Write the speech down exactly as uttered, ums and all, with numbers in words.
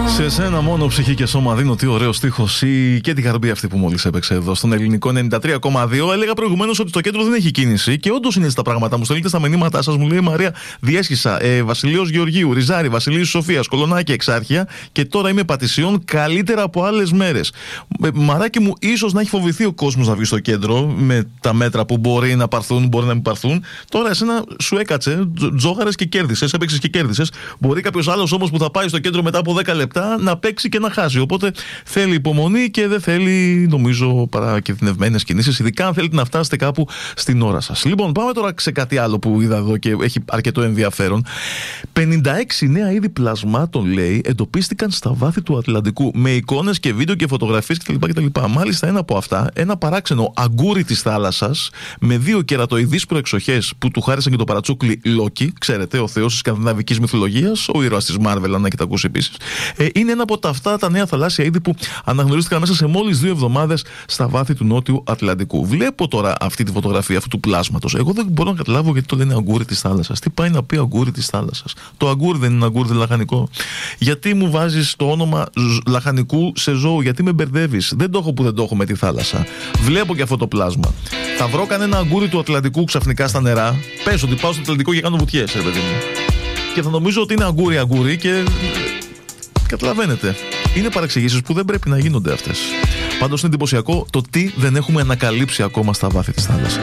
Σε σένα μόνο ψυχή και σώμα δίνω, τι ωραίο στίχος. Ή και την καρμπή αυτή που μόλις έπαιξε εδώ στον ελληνικό ενενήντα τρία κόμμα δύο. Έλεγα προηγουμένως ότι στο κέντρο δεν έχει κίνηση και όντως είναι έτσι τα πράγματα. Μου στέλνετε στα μηνύματά σας, μου λέει η Μαρία Διέσχισα, ε, Βασιλείος Γεωργίου, Ριζάρι, Βασιλείου Σοφίας, Κολονάκι, Εξάρχεια και τώρα είμαι Πατησιών, καλύτερα από άλλες μέρες. Ε, μαράκι μου, ίσως να έχει φοβηθεί ο κόσμος να βγει στο κέντρο με τα μέτρα που μπορεί να πάρθουν, μπορεί να μην πάρθουν. Τώρα εσένα σου έκατσε, τζόγαρες και κέρδισες, έπαιξες και κέρδισες. Μπορεί κάποιος άλλος όμως που θα πάει στο κέντρο μετά από δέκα λεπτά να παίξει και να χάσει. Οπότε θέλει υπομονή και δεν θέλει, νομίζω, παρακινδυνευμένες κινήσεις, ειδικά αν θέλετε να φτάσετε κάπου στην ώρα σας. Λοιπόν, πάμε τώρα σε κάτι άλλο που είδα εδώ και έχει αρκετό ενδιαφέρον. πενήντα έξι νέα είδη πλασμάτων, λέει, εντοπίστηκαν στα βάθη του Ατλαντικού με εικόνες και βίντεο και φωτογραφίες κτλ. κτλ. Μάλιστα, ένα από αυτά, ένα παράξενο αγκούρι της θάλασσας με δύο κερατοειδείς προεξοχές που του χάρισαν και το παρατσούκλι Λόκι, ξέρετε, ο θεός της σκανδιναβικής μυθολογίας, ο ήρωας της Marvel, αν έχετε ακούσει επίσης. Ε, είναι ένα από τα αυτά τα νέα θαλάσσια είδη που αναγνωρίστηκαν μέσα σε μόλις δύο εβδομάδες στα βάθη του Νότιου Ατλαντικού. Βλέπω τώρα αυτή τη φωτογραφία αυτού του πλάσματος. Εγώ δεν μπορώ να καταλάβω γιατί το λένε αγκούρι της θάλασσας. Τι πάει να πει αγκούρι της θάλασσας? Το αγκούρι δεν είναι αγκούρι λαχανικό? Γιατί μου βάζεις το όνομα λαχανικού σε ζώο? Γιατί με μπερδεύεις? Δεν το έχω που δεν το έχω με τη θάλασσα. Βλέπω και αυτό το πλάσμα. Θα βρω κανένα αγκούρι του Ατλαντικού ξαφνικά στα νερά. Πες ότι πάω στο Ατλαντικό και κάνω βουτιές, ρε παιδί μου. Και θα νομίζω ότι είναι αγκούρι αγκούρι και. Καταλαβαίνετε. Είναι παρεξηγήσεις που δεν πρέπει να γίνονται αυτές. Πάντως είναι εντυπωσιακό το τι δεν έχουμε ανακαλύψει ακόμα στα βάθη της θάλασσας.